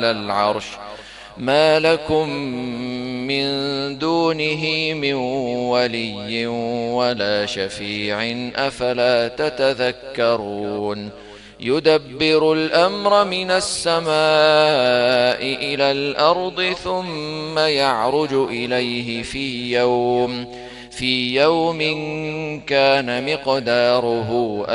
العرش ما لكم من دونه من ولي ولا شفيع أفلا تتذكرون يدبر الأمر من السماء إلى الأرض ثم يعرج إليه في يوم كان مقداره